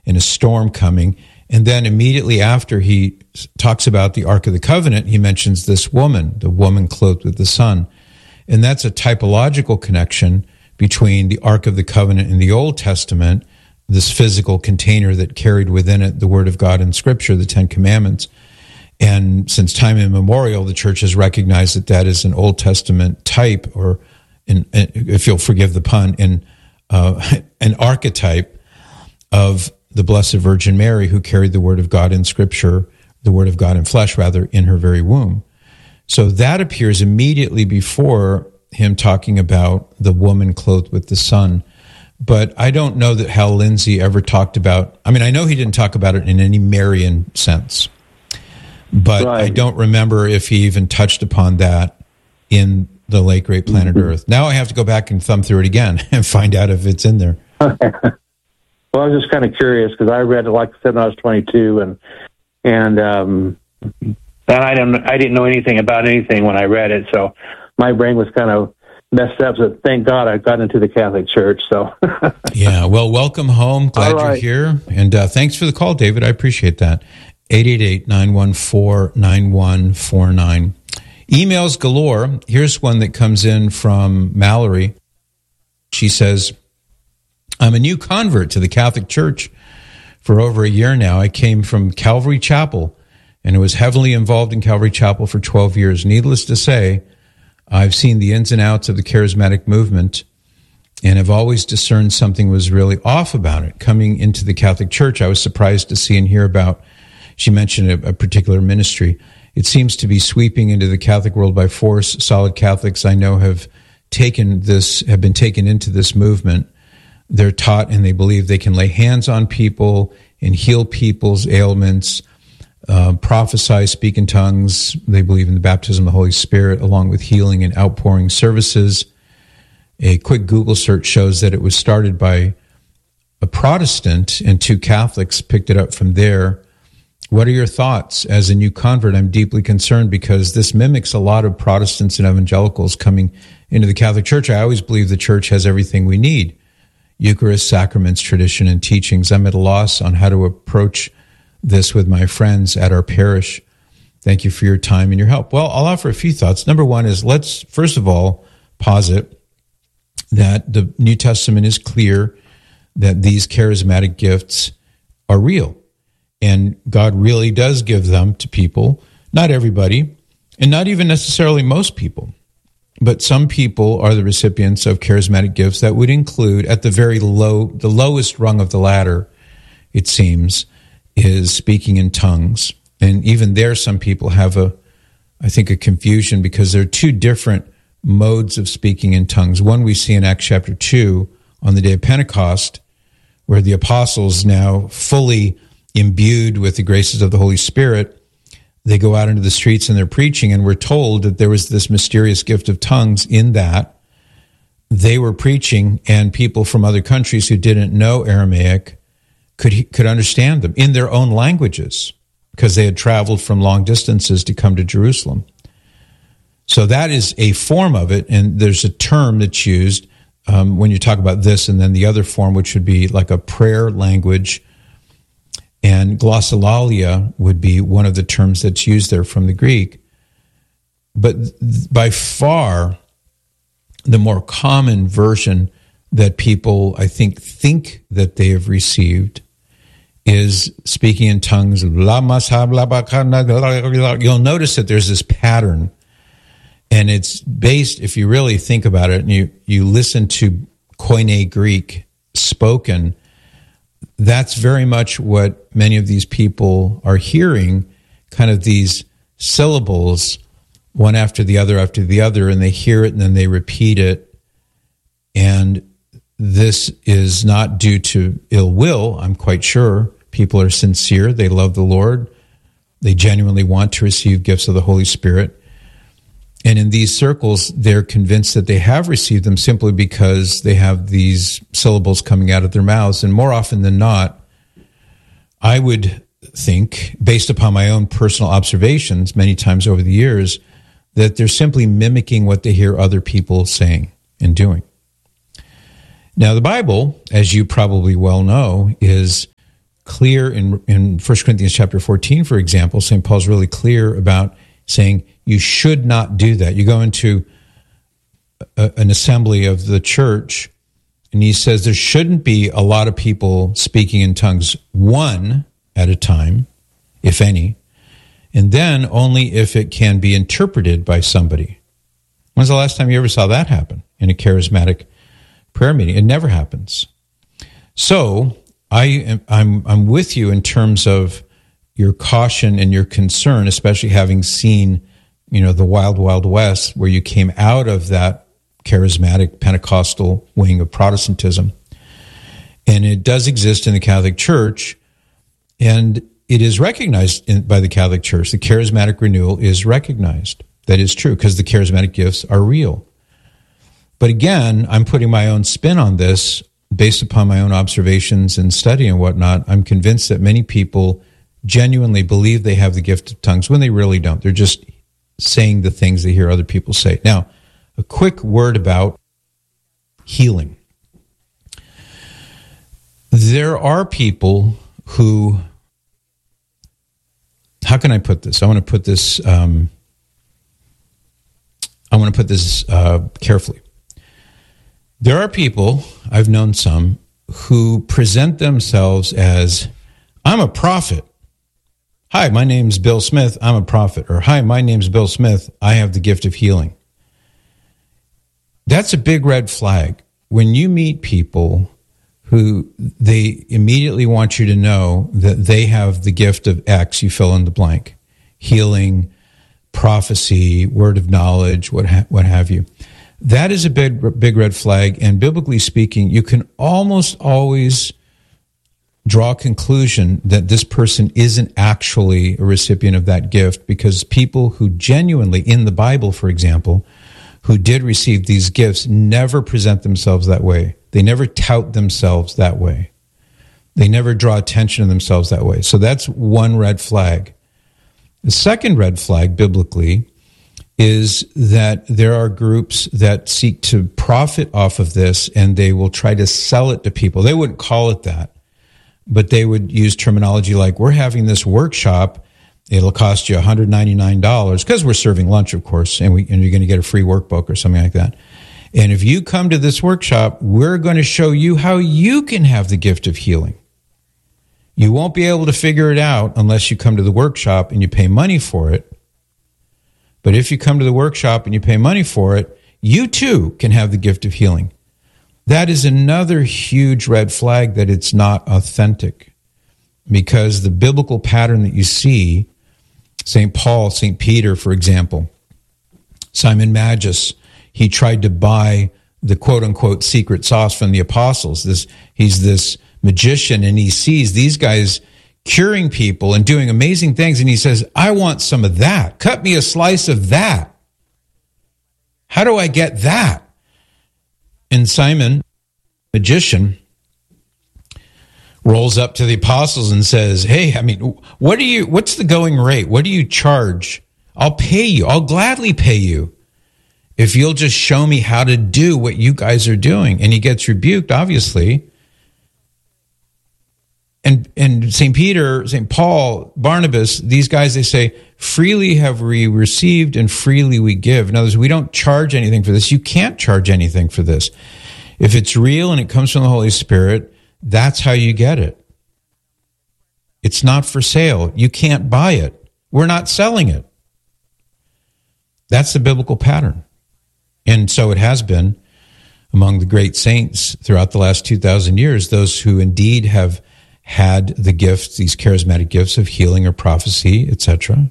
and a storm coming. And then immediately after he talks about the Ark of the Covenant, he mentions this woman, the woman clothed with the sun. And that's a typological connection between the Ark of the Covenant in the Old Testament, this physical container that carried within it the Word of God in Scripture, the Ten Commandments. And since time immemorial, the church has recognized that that is an Old Testament type, or, if you'll forgive the pun, an archetype of the Blessed Virgin Mary, who carried the Word of God in Scripture, the Word of God in flesh, rather, in her very womb. So that appears immediately before him talking about the woman clothed with the sun. But I don't know that Hal Lindsey ever talked about, I mean, I know he didn't talk about it in any Marian sense, but right. I don't remember if he even touched upon that in the late great Planet Earth. Now I have to go back and thumb through it again and find out if it's in there. Okay. Well, I was just kind of curious because I read it, like I said, when I was 22, and I didn't know anything about anything when I read it, so my brain was kind of messed up. So thank God I got into the Catholic Church. So yeah, well, welcome home. Glad you're here, and thanks for the call, David. I appreciate that. 888-914-9149. Emails galore. Here's one that comes in from Mallory. She says, I'm a new convert to the Catholic Church for over a year now. I came from Calvary Chapel and was heavily involved in Calvary Chapel for 12 years. Needless to say, I've seen the ins and outs of the charismatic movement and have always discerned something was really off about it. Coming into the Catholic Church, I was surprised to see and hear about, she mentioned a particular ministry. It seems to be sweeping into the Catholic world by force. Solid Catholics I know have been taken into this movement. They're taught and they believe they can lay hands on people and heal people's ailments, prophesy, speak in tongues. They believe in the baptism of the Holy Spirit, along with healing and outpouring services. A quick Google search shows that it was started by a Protestant, and 2 Catholics picked it up from there. What are your thoughts? As a new convert, I'm deeply concerned because this mimics a lot of Protestants and evangelicals coming into the Catholic Church. I always believe the Church has everything we need: Eucharist, sacraments, tradition, and teachings. I'm at a loss on how to approach this with my friends at our parish. Thank you for your time and your help. Well, I'll offer a few thoughts. Number one is, let's first of all posit that the New Testament is clear that these charismatic gifts are real. And God really does give them to people, not everybody, and not even necessarily most people. But some people are the recipients of charismatic gifts that would include, at the the lowest rung of the ladder, it seems, is speaking in tongues. And even there, some people have a confusion because there are 2 different modes of speaking in tongues. One we see in Acts chapter 2 on the day of Pentecost, where the apostles, now fully imbued with the graces of the Holy Spirit, they go out into the streets and they're preaching, and we're told that there was this mysterious gift of tongues in that they were preaching, and people from other countries who didn't know Aramaic could understand them in their own languages because they had traveled from long distances to come to Jerusalem. So that is a form of it, and there's a term that's used when you talk about this, and then the other form, which would be like a prayer language, and glossolalia would be one of the terms that's used there from the Greek. But by far, the more common version that people, I think that they have received is speaking in tongues. You'll notice that there's this pattern, and it's based, if you really think about it, and you listen to Koine Greek spoken, that's very much what many of these people are hearing, kind of these syllables, one after the other, and they hear it and then they repeat it. And this is not due to ill will, I'm quite sure. People are sincere. They love the Lord. They genuinely want to receive gifts of the Holy Spirit. And in these circles, they're convinced that they have received them simply because they have these syllables coming out of their mouths. And more often than not, I would think, based upon my own personal observations many times over the years, that they're simply mimicking what they hear other people saying and doing. Now, the Bible, as you probably well know, is clear in 1 Corinthians chapter 14, for example. St. Paul's really clear about saying you should not do that. You go into an assembly of the church, and he says there shouldn't be a lot of people speaking in tongues, one at a time, if any, and then only if it can be interpreted by somebody. When's the last time you ever saw that happen in a charismatic prayer meeting? It never happens. So I'm with you in terms of your caution and your concern, especially having seen, the wild, wild west, where you came out of that charismatic Pentecostal wing of Protestantism. And it does exist in the Catholic Church, and it is recognized by the Catholic Church. The charismatic renewal is recognized. That is true, because the charismatic gifts are real. But again, I'm putting my own spin on this based upon my own observations and study and whatnot. I'm convinced that many people genuinely believe they have the gift of tongues when they really don't. They're just saying the things they hear other people say. Now, a quick word about healing. There are people who, how can I put this? I want to put this carefully. There are people, I've known some, who present themselves as, I'm a prophet. Hi, my name's Bill Smith, I'm a prophet. Or, hi, my name's Bill Smith, I have the gift of healing. That's a big red flag. When you meet people who they immediately want you to know that they have the gift of X, you fill in the blank, healing, prophecy, word of knowledge, what have you. That is a big red flag, and biblically speaking, you can almost always draw a conclusion that this person isn't actually a recipient of that gift, because people who genuinely, in the Bible, for example, who did receive these gifts never present themselves that way. They never tout themselves that way. They never draw attention to themselves that way. So that's one red flag. The second red flag, biblically, is that there are groups that seek to profit off of this, and they will try to sell it to people. They wouldn't call it that, but they would use terminology like, we're having this workshop, it'll cost you $199, because we're serving lunch, of course, and you're going to get a free workbook or something like that. And if you come to this workshop, we're going to show you how you can have the gift of healing. You won't be able to figure it out unless you come to the workshop and you pay money for it. But if you come to the workshop and you pay money for it, you too can have the gift of healing. That is another huge red flag that it's not authentic, because the biblical pattern that you see, St. Paul, St. Peter, for example, Simon Magus, he tried to buy the quote-unquote secret sauce from the apostles. He's this magician, and he sees these guys curing people and doing amazing things, and he says, I want some of that. Cut me a slice of that. How do I get that? And Simon, magician, rolls up to the apostles and says, hey, what's the going rate? What do you charge? I'll pay you. I'll gladly pay you if you'll just show me how to do what you guys are doing. And he gets rebuked, obviously. And St. Peter, St. Paul, Barnabas, these guys, they say, freely have we received and freely we give. In other words, we don't charge anything for this. You can't charge anything for this. If it's real and it comes from the Holy Spirit, that's how you get it. It's not for sale. You can't buy it. We're not selling it. That's the biblical pattern. And so it has been among the great saints throughout the last 2,000 years, those who indeed have had the gifts, these charismatic gifts of healing or prophecy, etc.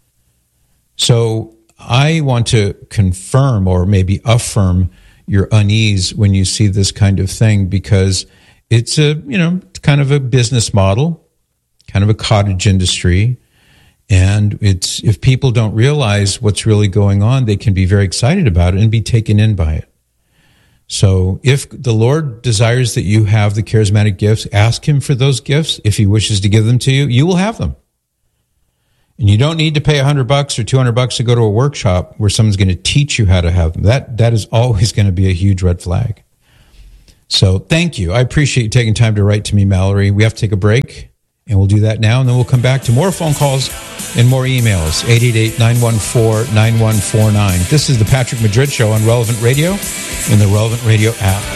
So I want to confirm or maybe affirm your unease when you see this kind of thing, because it's kind of a business model, kind of a cottage industry. And if people don't realize what's really going on, they can be very excited about it and be taken in by it. So if the Lord desires that you have the charismatic gifts, ask him for those gifts. If he wishes to give them to you, you will have them. And you don't need to pay $100 or $200 to go to a workshop where someone's going to teach you how to have them. That is always going to be a huge red flag. So thank you. I appreciate you taking time to write to me, Mallory. We have to take a break. And we'll do that now, and then we'll come back to more phone calls and more emails. 888-914-9149. This is the Patrick Madrid Show on Relevant Radio and the Relevant Radio app.